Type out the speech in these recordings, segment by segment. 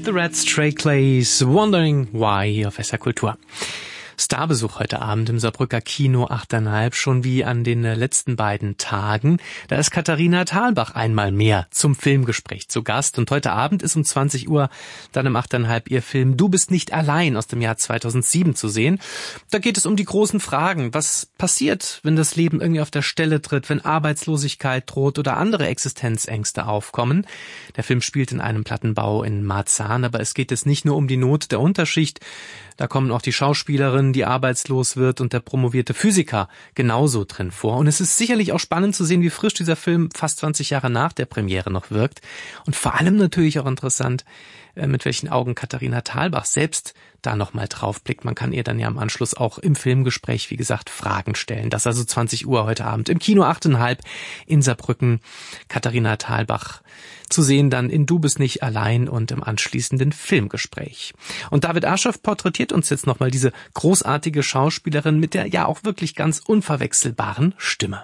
The Red Stray Clays, Wondering Why auf SR Kultur. Starbesuch heute Abend im Saarbrücker Kino 8,5, schon wie an den letzten beiden Tagen. Da ist Katharina Thalbach einmal mehr zum Filmgespräch zu Gast. Und heute Abend ist um 20 Uhr dann im 8,5 ihr Film Du bist nicht allein aus dem Jahr 2007 zu sehen. Da geht es um die großen Fragen. Was passiert, wenn das Leben irgendwie auf der Stelle tritt, wenn Arbeitslosigkeit droht oder andere Existenzängste aufkommen? Der Film spielt in einem Plattenbau in Marzahn, aber es geht jetzt nicht nur um die Not der Unterschicht. Da kommen auch die Schauspielerin, die arbeitslos wird, und der promovierte Physiker genauso drin vor. Und es ist sicherlich auch spannend zu sehen, wie frisch dieser Film fast 20 Jahre nach der Premiere noch wirkt. Und vor allem natürlich auch interessant, mit welchen Augen Katharina Thalbach selbst da nochmal drauf blickt. Man kann ihr dann ja im Anschluss auch im Filmgespräch, wie gesagt, Fragen stellen. Das also 20 Uhr heute Abend im Kino 8,5 in Saarbrücken. Katharina Thalbach zu sehen dann in Du bist nicht allein und im anschließenden Filmgespräch. Und David Aschoff porträtiert uns jetzt nochmal diese großartige Schauspielerin mit der ja auch wirklich ganz unverwechselbaren Stimme.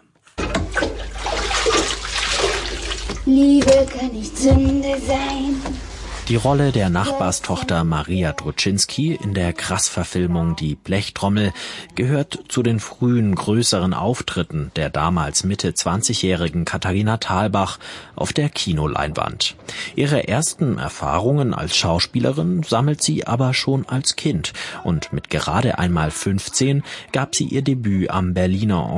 Liebe kann nicht Sünde sein. Die Rolle der Nachbarstochter Maria Druczynski in der Krass-Verfilmung Die Blechtrommel gehört zu den frühen, größeren Auftritten der damals Mitte 20-jährigen Katharina Thalbach auf der Kinoleinwand. Ihre ersten Erfahrungen als Schauspielerin sammelt sie aber schon als Kind und mit gerade einmal 15 gab sie ihr Debüt am Berliner